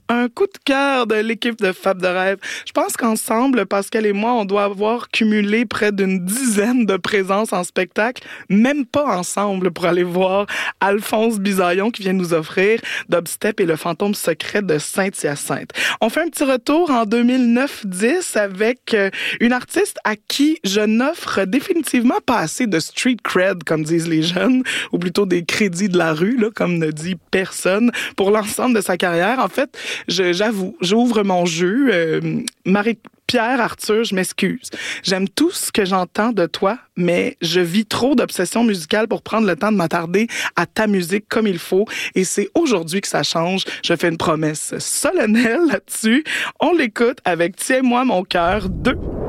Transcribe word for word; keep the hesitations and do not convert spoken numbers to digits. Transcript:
un coup de cœur de l'équipe de Fab de Rêve. Je pense qu'ensemble, Pascal et moi, on doit avoir cumulé près d'une dizaine de présences en spectacle, même pas ensemble, pour aller voir Alphonse Bisaillon qui vient nous offrir Dubstep et le fantôme secret de Saint-Hyacinthe. On fait un petit retour en deux mille neuf dix avec une artiste à qui je n'offre définitivement pas assez de street cred, comme disent les jeunes, ou plutôt des crédits de la rue, là, comme ne dit personne, pour l'ensemble de sa carrière. En fait, je, j'avoue, j'ouvre mon jeu. Euh, Marie Pierre, Arthur, je m'excuse. J'aime tout ce que j'entends de toi, mais je vis trop d'obsession musicale pour prendre le temps de m'attarder à ta musique comme il faut. Et c'est aujourd'hui que ça change. Je fais une promesse solennelle là-dessus. On l'écoute avec Tiens-moi mon cœur deux.